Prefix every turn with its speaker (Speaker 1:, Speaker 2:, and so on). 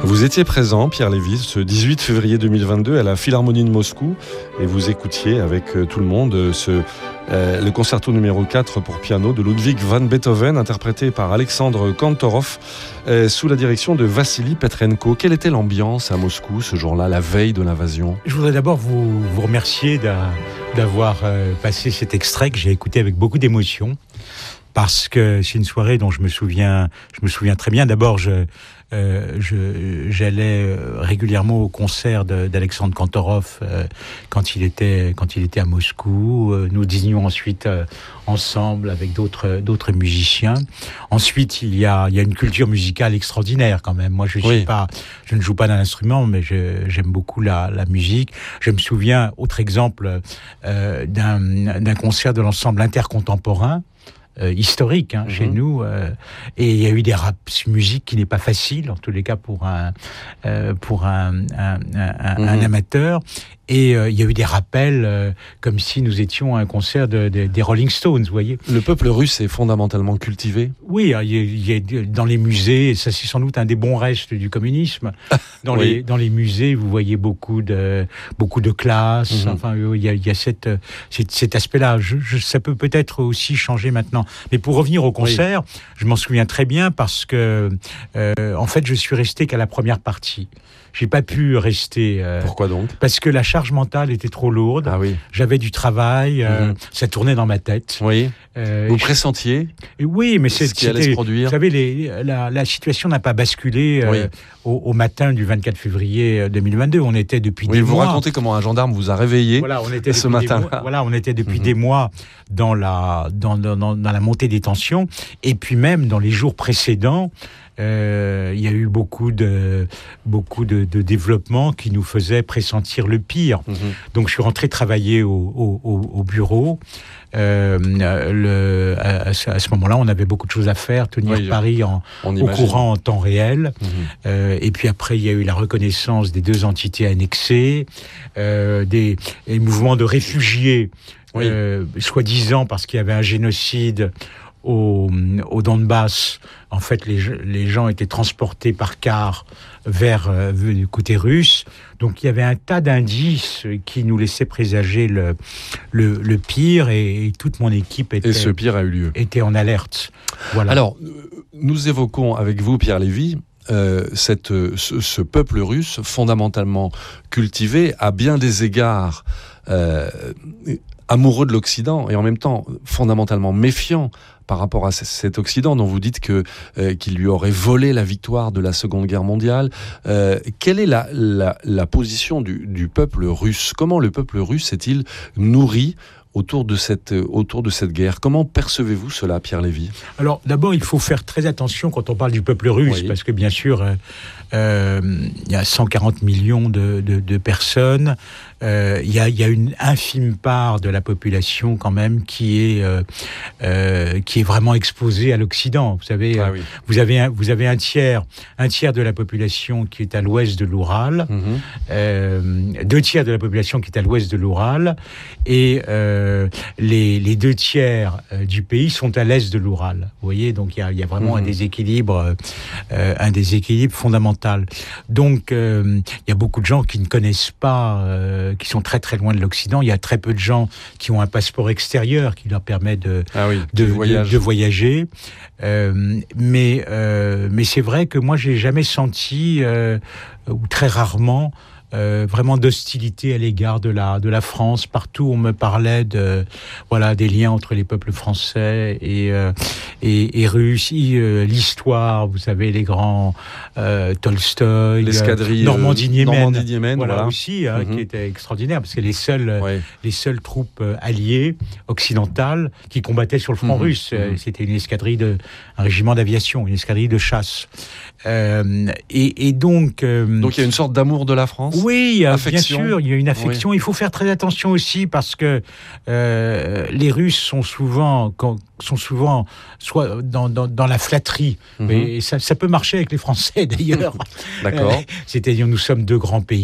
Speaker 1: Vous étiez présent, Pierre Lévy, ce 18 février 2022 à la Philharmonie de Moscou et vous écoutiez avec tout le monde le concerto numéro 4 pour piano de Ludwig van Beethoven, interprété par Alexandre Kantorov, sous la direction de Vassili Petrenko. Quelle était l'ambiance à Moscou ce jour-là, la veille de l'invasion ?
Speaker 2: Je voudrais d'abord vous remercier d'avoir passé cet extrait que j'ai écouté avec beaucoup d'émotion, parce que c'est une soirée dont je me souviens très bien. D'abord, j'allais régulièrement au concert d'Alexandre Kantorov quand il était à Moscou. Nous dînions ensuite ensemble avec d'autres musiciens. Ensuite, il y a une culture musicale extraordinaire quand même. Moi, je ne joue pas d'un instrument, mais j'aime beaucoup la musique. Je me souviens, autre exemple, d'un concert de l'ensemble intercontemporain. Historique chez nous, et il y a eu des musique qui n'est pas facile, en tous les cas pour un amateur, et il y a eu des rappels comme si nous étions à un concert des Rolling Stones, vous voyez.
Speaker 1: Le peuple russe est fondamentalement cultivé.
Speaker 2: Oui, il y a dans les musées, ça c'est sans doute un des bons restes du communisme. Dans les musées, vous voyez beaucoup de classes. Enfin, il y a cet aspect-là. Ça peut-être aussi changer maintenant. Mais pour revenir au concert, je m'en souviens très bien parce que, en fait, je suis resté qu'à la première partie. J'ai pas pu rester.
Speaker 1: Pourquoi donc ?
Speaker 2: Parce que la charge mentale était trop lourde.
Speaker 1: Ah oui.
Speaker 2: J'avais du travail, ça tournait dans ma tête.
Speaker 1: Oui. Vous pressentiez ?
Speaker 2: Oui, mais
Speaker 1: ce qui allait se produire.
Speaker 2: Vous savez, la situation n'a pas basculé au matin du 24 février 2022. On était depuis des mois.
Speaker 1: Vous racontez comment un gendarme vous a réveillé ce matin-là.
Speaker 2: On était depuis des mois dans la montée des tensions, et puis même dans les jours précédents. Il y a eu beaucoup de développements qui nous faisaient pressentir le pire. Donc je suis rentré travailler au bureau. À ce moment-là, on avait beaucoup de choses à faire, tenir Paris au courant en temps réel. Et puis après, il y a eu la reconnaissance des 2 entités annexées, des mouvements de réfugiés, soi-disant parce qu'il y avait un génocide au Donbass. En fait, les gens étaient transportés par car vers du côté russe. Donc, il y avait un tas d'indices qui nous laissaient présager le pire, et toute mon équipe était...
Speaker 1: Et ce pire a eu lieu.
Speaker 2: Était en alerte. Voilà.
Speaker 1: Alors, nous évoquons avec vous, Pierre Lévy, ce peuple russe fondamentalement cultivé, à bien des égards amoureux de l'Occident, et en même temps fondamentalement méfiant par rapport à cet Occident dont vous dites qu'il lui aurait volé la victoire de la Seconde Guerre mondiale. Quelle est la position du peuple russe ? Comment le peuple russe est-il nourri autour de cette guerre ? Comment percevez-vous cela, Pierre Lévy ? Alors,
Speaker 2: d'abord, il faut faire très attention quand on parle du peuple russe, parce que bien sûr, il y a 140 millions de personnes. Il y a une infime part de la population quand même qui est vraiment exposée à l'Occident. Vous savez, vous avez un tiers de la population qui est à l'ouest de l'Oural, 2 tiers de la population qui est à l'ouest de l'Oural, et les 2 tiers du pays sont à l'est de l'Oural. Vous voyez, donc il y a vraiment un déséquilibre fondamental. Donc il y a beaucoup de gens qui ne connaissent pas, qui sont très très loin de l'Occident. Il y a très peu de gens qui ont un passeport extérieur qui leur permet de voyager. Mais c'est vrai que moi j'ai jamais senti, ou très rarement, vraiment d'hostilité à l'égard de la France. Partout on me parlait des liens entre les peuples français et russes, l'histoire, vous savez, les grands Tolstoï,
Speaker 1: l'escadrille
Speaker 2: Normandie-Niemen, aussi, qui était extraordinaire, parce que les seules troupes alliées occidentales qui combattaient sur le front russe, c'était un régiment d'aviation, une escadrille de chasse. Et donc il
Speaker 1: y a une sorte d'amour de la France.
Speaker 2: Oui, bien sûr, il y a une affection. Il faut faire très attention aussi parce que les Russes sont souvent soit dans la flatterie. Et ça peut marcher avec les Français d'ailleurs.
Speaker 1: D'accord.
Speaker 2: C'est-à-dire, nous sommes 2 grands pays.